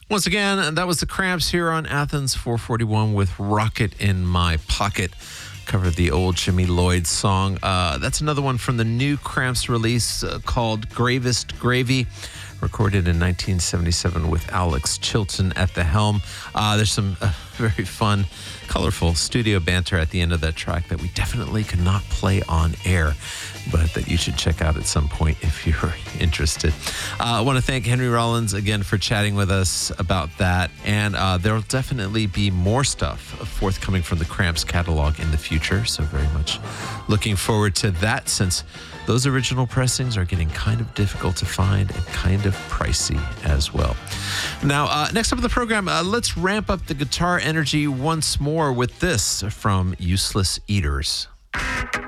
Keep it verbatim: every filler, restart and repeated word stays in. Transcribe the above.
Once again, that was the Cramps here on Athens four forty-one with Rocket in My Pocket. Covered the old Jimmy Lloyd song. Uh, that's another one from the new Cramps release uh, called Gravest Gravy, recorded in nineteen seventy-seven with Alex Chilton at the helm. Uh, there's some uh, very fun, colorful studio banter at the end of that track that we definitely could not play on air, but that you should check out at some point if you're interested. Uh, I want to thank Henry Rollins again for chatting with us about that, and uh, there will definitely be more stuff forthcoming from the Cramps catalog in the future, so very much looking forward to that, since those original pressings are getting kind of difficult to find and kind of pricey as well. Now, uh, next up in the program, uh, let's ramp up the guitar energy once more with this from Useless Eaters.